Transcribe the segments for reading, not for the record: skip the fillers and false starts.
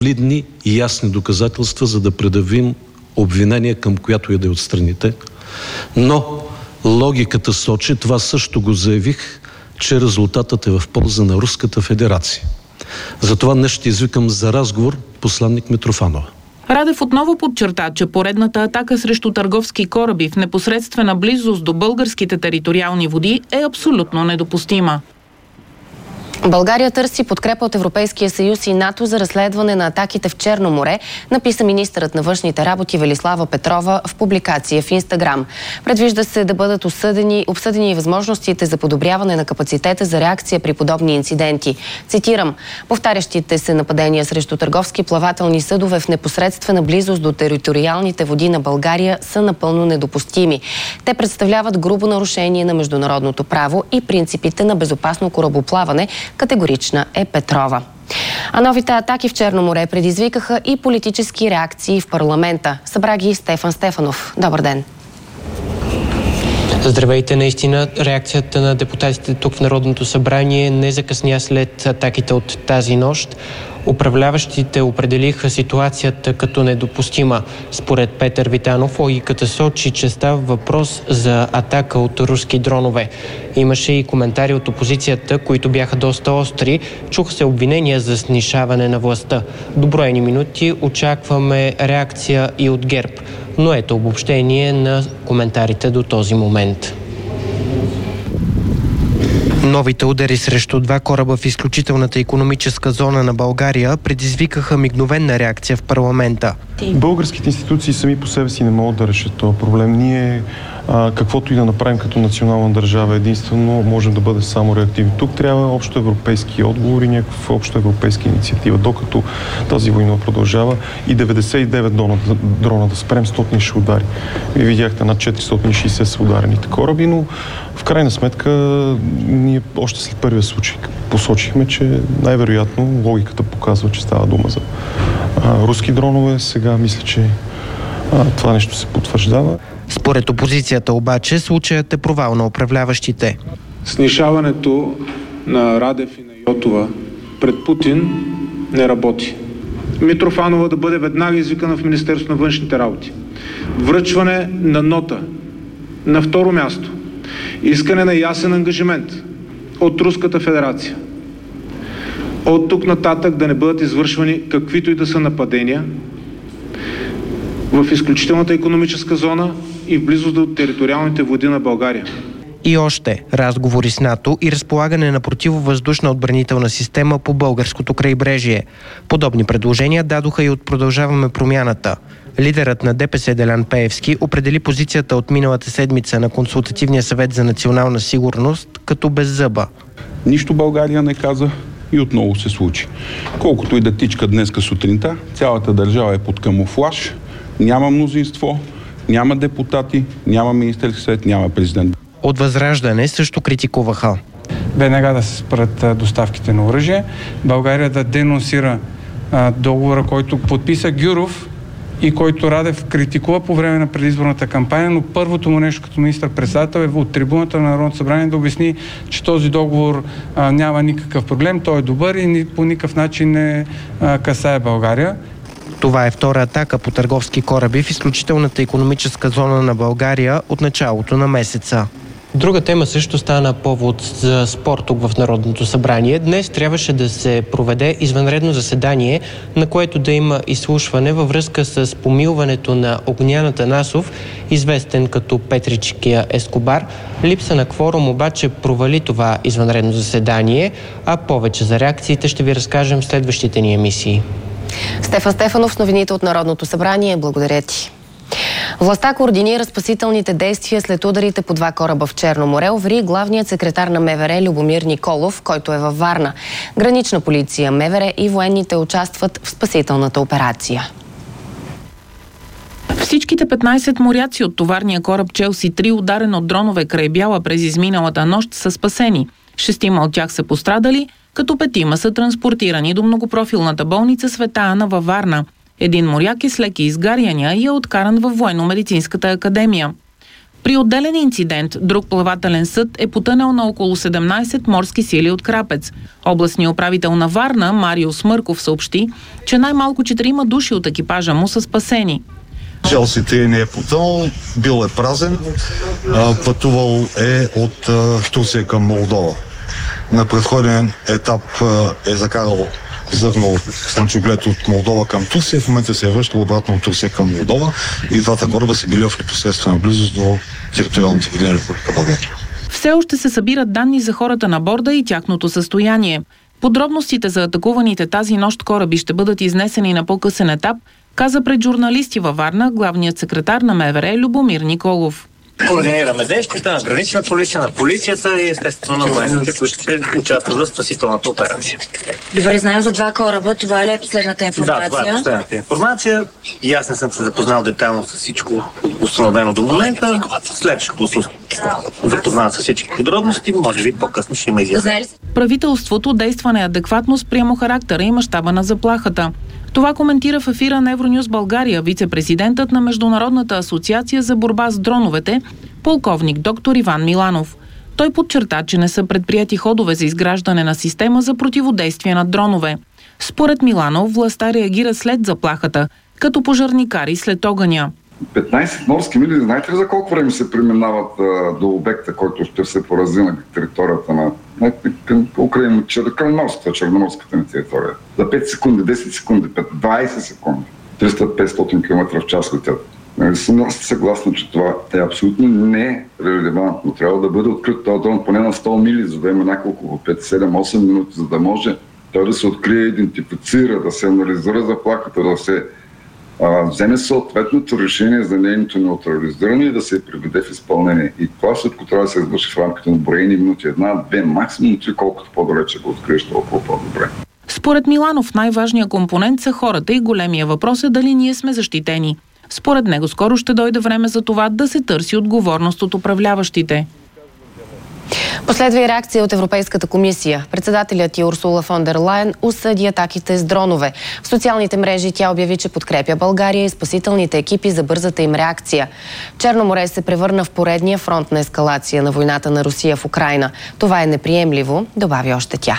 солидни и ясни доказателства, за да предявим обвинение към която и да е от страните. Но логиката сочи, това също го заявих, че резултатът е в полза на Руската федерация. Затова днес ще извикам за разговор посланник Митрофанова. Радев отново подчерта, че поредната атака срещу търговски кораби в непосредствена близост до българските териториални води е абсолютно недопустима. България търси подкрепа от Европейския съюз и НАТО за разследване на атаките в Черно море, написа министърът на външните работи Велислава Петрова в публикация в Инстаграм. Предвижда се да бъдат обсъдени и възможностите за подобряване на капацитета за реакция при подобни инциденти. Цитирам: повтарящите се нападения срещу търговски плавателни съдове в непосредствена близост до териториалните води на България са напълно недопустими. Те представляват грубо нарушение на международното право и принципите на безопасно корабоплаване, категорична е Петрова. А новите атаки в Черно море предизвикаха и политически реакции в парламента. Събра ги Стефан Стефанов. Добър ден! Здравейте! Наистина, реакцията на депутатите тук в Народното събрание не закъсня след атаките от тази нощ. Управляващите определиха ситуацията като недопустима. Според Петър Витанов, логиката сочи, че става въпрос за атака от руски дронове. Имаше и коментари от опозицията, които бяха доста остри. Чуха се обвинения за снишаване на властта. До броени минути очакваме реакция и от ГЕРБ. Но ето обобщение на коментарите до този момент. Новите удари срещу два кораба в изключителната икономическа зона на България предизвикаха мигновена реакция в парламента. Българските институции сами по себе си не могат да решат този проблем. Ние, каквото и да направим като национална държава, единствено можем да бъдем само реактивни. Тук трябва общо европейски отговори, някаква общо европейска инициатива. Докато тази война продължава и 99 дрона да спрем, 100 ще удари. Вие видяхте над 460 са ударените кораби, но в крайна сметка ние още след първия случай посочихме, че най-вероятно логиката показва, че става дума за руски дронове. Сега мисля, че това нещо се потвърждава. Според опозицията обаче случаят е провал на управляващите. Снишаването на Радев и на Йотова пред Путин не работи. Митрофанова да бъде веднага извикана в Министерството на външните работи. Връчване на нота. На второ място, искане на ясен ангажимент от Руската федерация. От тук нататък да не бъдат извършвани каквито и да са нападения в изключителната икономическа зона и в близост до териториалните води на България. И още разговори с НАТО и разполагане на противовъздушна отбранителна система по българското крайбрежие. Подобни предложения дадоха и от Продължаваме промяната. Лидерът на ДПС Делян Пеевски определи позицията от миналата седмица на Консултативния съвет за национална сигурност като беззъба. Нищо България не каза и отново се случи. Колкото и да тичка днеска сутринта, цялата държава е под камуфлаж, няма мнозинство, няма депутати, няма Министерски съвет, няма президент. От Възраждане също критикуваха. Веднага да се спрат доставките на оръжие. България да денонсира договора, който подписа Гюров и който Радев критикува по време на предизборната кампания, но първото му нещо като министър-председател е от трибуната на Народното събрание да обясни, че този договор няма никакъв проблем, той е добър и по никакъв начин не касае България. Това е втора атака по търговски кораби в изключителната икономическа зона на България от началото на месеца. Друга тема също стана повод за спор тук в Народното събрание. Днес трябваше да се проведе извънредно заседание, на което да има изслушване във връзка с помилването на Огнян Атанасов, известен като Петричкия Ескобар. Липса на кворум обаче провали това извънредно заседание, а повече за реакциите ще ви разкажем в следващите ни емисии. Стефан Стефанов с новините от Народното събрание. Благодаря ти. Властта координира спасителните действия след ударите по два кораба в Черно море, увери главният секретар на МВР Любомир Николов, който е във Варна. Гранична полиция, МВР и военните участват в спасителната операция. Всичките 15 моряци от товарния кораб Челси-3, ударен от дронове край Бяла през изминалата нощ, са спасени. 6 от тях са пострадали, като 5 са транспортирани до многопрофилната болница Света Ана във Варна. Един моряк е с леки изгаряния и е откаран във военно-медицинската академия. При отделен инцидент, друг плавателен съд е потънал на около 17 морски сили от Крапец. Областният управител на Варна, Марио Смърков, съобщи, че най-малко 4 души от екипажа му са спасени. Челси 3 не е потънал, бил е празен, пътувал е от Турция към Молдова. На предходен етап е закарал зърно слънчоглед от Молдова към Турция, в момента се е връщал обратно от Турция към Молдова и двата кораба са били в непосредствена близост до териториалните води на Република България. Все още се събират данни за хората на борда и тяхното състояние. Подробностите за атакуваните тази нощ кораби ще бъдат изнесени на по-късен етап, каза пред журналисти във Варна главният секретар на МВР Любомир Николов. Координираме действията на гранична полиция, на полицията и естествено на военните, които ще участват в спасителната операция. Добре, знаем за 2 кораба. Това ли е последната информация? Да, това е последната информация. И аз не съм се запознал детайлно с всичко установено до момента. След като се запознават с всички подробности, може би по-късно ще има изяснение. Правителството действа неадекватно спрямо характера и мащаба на заплахата. Това коментира в ефира на Евронюс България вице-президентът на Международната асоциация за борба с дроновете, полковник доктор Иван Миланов. Той подчерта, че не са предприяти ходове за изграждане на система за противодействие на дронове. Според Миланов, властта реагира след заплахата, като пожарникари след огъня. 15 морски мили, знаете ли за колко време се преминават до обекта, който ще се порази на територията на черноморската ни територия? За 5 секунди, 10 секунди, 20 секунди, 300-500 км в час летят. Съм съгласна, че това е абсолютно нерелевантно. Трябва да бъде открит този дрон поне на 100 мили, за да има няколко 5, 7, 8 минути, за да може той да се открие, идентифицира, да се анализира заплахата, да се вземе съответното решение за нейното неутрализиране и да се приведе в изпълнение. И това всичко трябва да се извърши в рамките на броени минути, 1-2, максимум 3, колкото по-далече го откриеш, толкова по-добре. Според Миланов най-важният компонент са хората и големия въпрос е дали ние сме защитени. Според него скоро ще дойде време за това да се търси отговорност от управляващите. Последва и реакция от Европейската комисия. Председателят ѝ Урсула фон дер Лайен осъди атаките с дронове. В социалните мрежи тя обяви, че подкрепя България и спасителните екипи за бързата им реакция. Черно море се превърна в поредния фронт на ескалация на войната на Русия в Украйна. Това е неприемливо, добави още тя.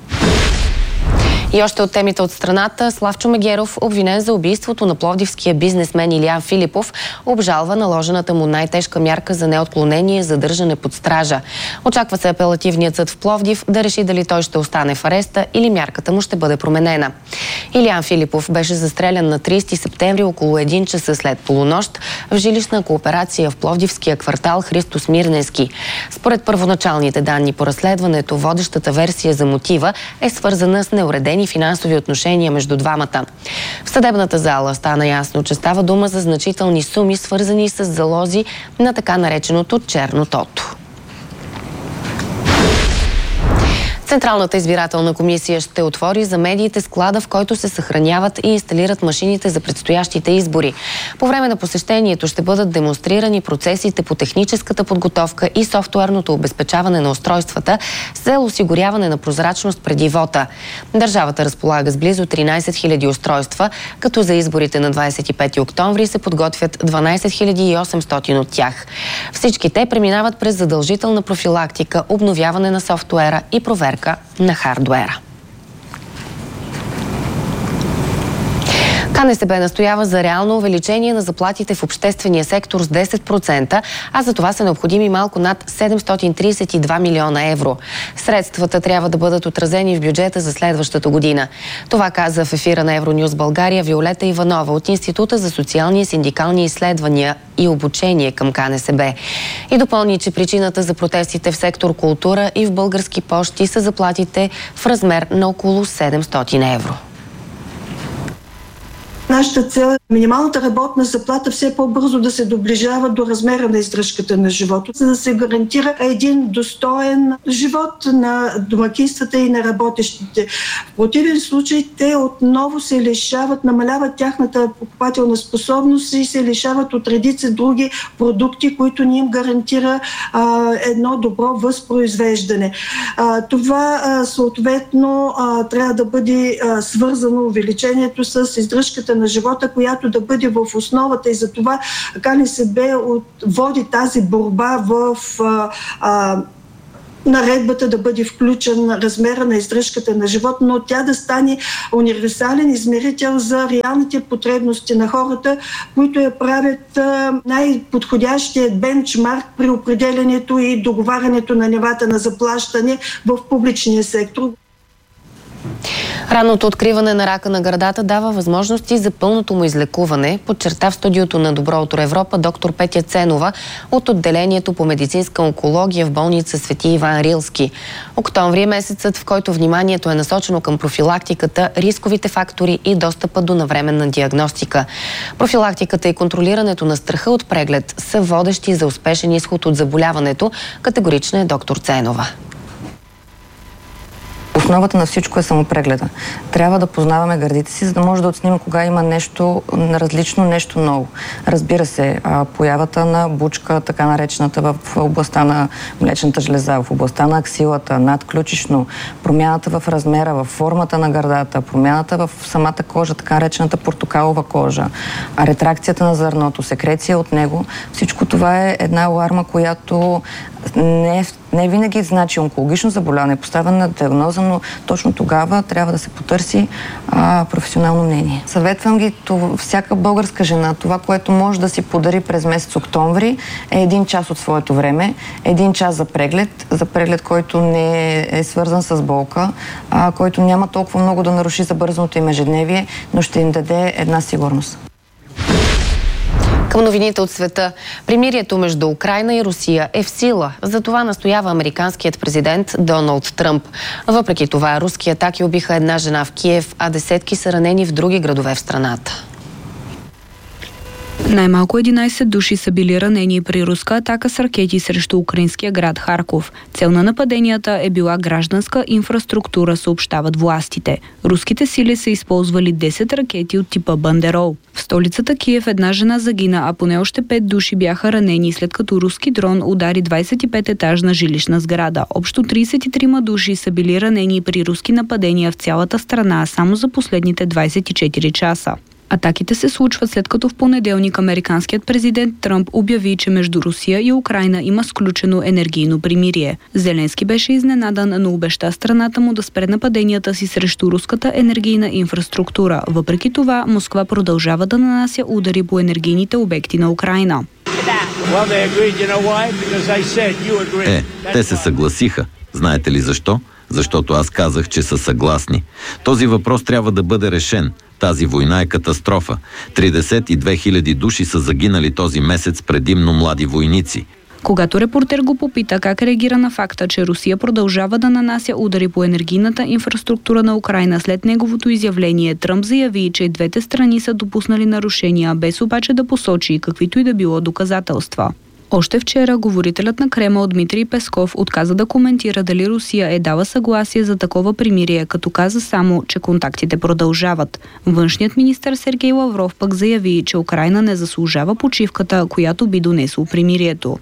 И още от темите от страната, Славчо Мегеров, обвинен за убийството на пловдивския бизнесмен Илиян Филипов, обжалва наложената му най-тежка мярка за неотклонение задържане под стража. Очаква се апелативният съд в Пловдив да реши дали той ще остане в ареста или мярката му ще бъде променена. Илиян Филипов беше застрелян на 30 септември около 1 часа след полунощ в жилищна кооперация в пловдивския квартал Христо Смирненски. Според първоначалните данни по разследването, водещата версия за мотива е свързана с неуредени финансови отношения между двамата. В съдебната зала стана ясно, че става дума за значителни суми, свързани с залози на така нареченото черно тото. Централната избирателна комисия ще отвори за медиите склада, в който се съхраняват и инсталират машините за предстоящите избори. По време на посещението ще бъдат демонстрирани процесите по техническата подготовка и софтуерното обезпечаване на устройствата с цел осигуряване на прозрачност преди вота. Държавата разполага с близо 13 000 устройства, като за изборите на 25 октомври се подготвят 12 800 от тях. Всички те преминават през задължителна профилактика, обновяване на софтуера и проверка на хардуера. КНСБ настоява за реално увеличение на заплатите в обществения сектор с 10%, а за това са необходими малко над 732 милиона евро. Средствата трябва да бъдат отразени в бюджета за следващата година. Това каза в ефира на Евронюс България Виолета Иванова от Института за социални и синдикални изследвания и обучение към КНСБ. И допълни, че причината за протестите в сектор култура и в Български пощи са заплатите в размер на около 700 евро. Нашата цел е минималната работна заплата все по-бързо да се доближава до размера на издръжката на живота, за да се гарантира един достоен живот на домакинствата и на работещите. В противен случай те отново се лишават, намаляват тяхната покупателна способност и се лишават от редица други продукти, които ни им гарантира едно добро възпроизвеждане. Това съответно трябва да бъде свързано увеличението с издръжката на живота, която да бъде в основата, и за това КНСБ води тази борба в наредбата да бъде включен размера на издръжката на живот, но тя да стане универсален измерител за реалните потребности на хората, които я правят най-подходящият бенчмарк при определянето и договарянето на нивата на заплащане в публичния сектор. Ранното откриване на рака на гърдата дава възможности за пълното му излекуване, подчерта в студиото на Добро утро Европа доктор Петя Ценова от отделението по медицинска онкология в болница Свети Иван Рилски. Октомври е месецът, в който вниманието е насочено към профилактиката, рисковите фактори и достъпа до навременна диагностика. Профилактиката и контролирането на страха от преглед са водещи за успешен изход от заболяването, категорична е доктор Ценова. Основата на всичко е самопрегледа. Трябва да познаваме гърдите си, за да може да оценим кога има нещо различно, нещо ново. Разбира се, появата на бучка, така наречената в областта на млечната жлеза, в областта на аксилата, надключично, промяната в размера, в формата на гърдата, промяната в самата кожа, така наречената портокалова кожа, ретракцията на зърното, секреция от него. Всичко това е една аларма, която не винаги значи онкологично заболяване, поставена на диагноза, но точно тогава трябва да се потърси професионално мнение. Съветвам ги, всяка българска жена, това, което може да си подари през месец октомври, е 1 час от своето време, 1 час за преглед, който не е свързан с болка, който няма толкова много да наруши забързаното им ежедневие, но ще им даде една сигурност. Към новините от света. Примирието между Украйна и Русия е в сила. За това настоява американският президент Доналд Тръмп. Въпреки това, руски атаки убиха една жена в Киев, а десетки са ранени в други градове в страната. Най-малко 11 души са били ранени при руска атака с ракети срещу украинския град Харков. Цел на нападенията е била гражданска инфраструктура, съобщават властите. Руските сили са използвали 10 ракети от типа Бандерол. В столицата Киев една жена загина, а поне още 5 души бяха ранени, след като руски дрон удари 25-етажна жилищна сграда. Общо 33 души са били ранени при руски нападения в цялата страна само за последните 24 часа. Атаките се случват след като в понеделник американският президент Тръмп обяви, че между Русия и Украйна има сключено енергийно примирие. Зеленски беше изненадан, но обеща страната му да спре нападенията си срещу руската енергийна инфраструктура. Въпреки това, Москва продължава да нанася удари по енергийните обекти на Украйна. Те се съгласиха. Знаете ли защо? Защото аз казах, че са съгласни. Този въпрос трябва да бъде решен. Тази война е катастрофа. 32 000 души са загинали този месец, предимно млади войници. Когато репортер го попита как реагира на факта, че Русия продължава да нанася удари по енергийната инфраструктура на Украйна след неговото изявление, Тръмп заяви, че двете страни са допуснали нарушения, без обаче да посочи каквито и да било доказателства. Още вчера говорителят на Кремъл Дмитрий Песков отказа да коментира дали Русия е дала съгласие за такова примирие, като каза само, че контактите продължават. Външният министър Сергей Лавров пък заяви, че Украйна не заслужава почивката, която би донесло примирието.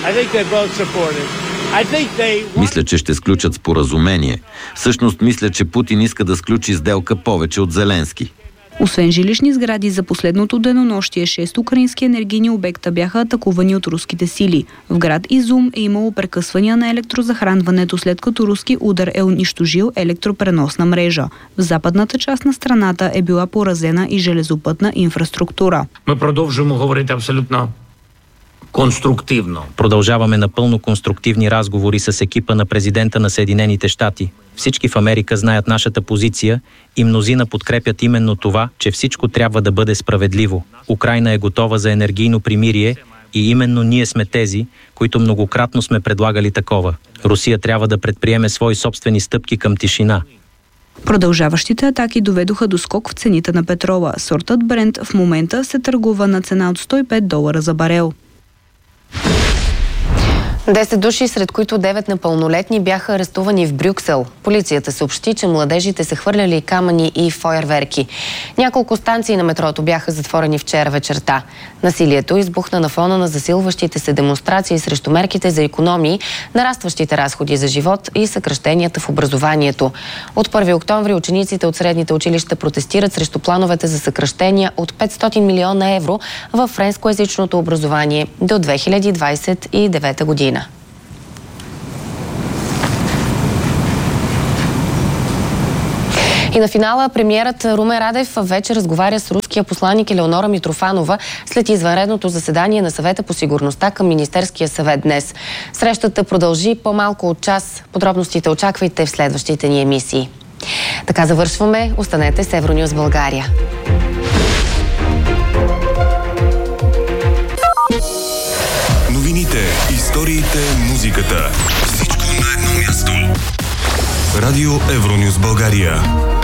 Мисля, че ще сключат споразумение. Всъщност мисля, че Путин иска да сключи сделка повече от Зеленски. Освен жилищни сгради, за последното денонощие 6 украински енергийни обекта бяха атакувани от руските сили. В град Изум е имало прекъсвания на електрозахранването, след като руски удар е унищожил електропреносна мрежа. В западната част на страната е била поразена и железопътна инфраструктура. Ми продължаваме говорити абсолютно конструктивно. Продължаваме напълно конструктивни разговори с екипа на президента на Съединените щати. Всички в Америка знаят нашата позиция и мнозина подкрепят именно това, че всичко трябва да бъде справедливо. Украйна е готова за енергийно примирие и именно ние сме тези, които многократно сме предлагали такова. Русия трябва да предприеме свои собствени стъпки към тишина. Продължаващите атаки доведоха до скок в цените на петрола. Сортът Брент в момента се търгува на цена от $105 за барел. 10 души, сред които 9 непълнолетни, бяха арестувани в Брюксел. Полицията съобщи, че младежите са хвърляли камъни и фойерверки. Няколко станции на метрото бяха затворени вчера вечерта. Насилието избухна на фона на засилващите се демонстрации срещу мерките за икономии, нарастващите разходи за живот и съкращенията в образованието. От 1 октомври учениците от средните училища протестират срещу плановете за съкращения от 500 милиона евро в френскоязичното образование до 2029 година. И на финала премиерът Румен Радев вече разговаря с руския посланик Елеонора Митрофанова след извънредното заседание на Съвета по сигурността към Министерския съвет днес. Срещата продължи по-малко от час. Подробностите очаквайте в следващите ни емисии. Така завършваме. Останете с Евронюз България. Новините, историите, музиката. Всичко на едно място. Радио Евронюз България.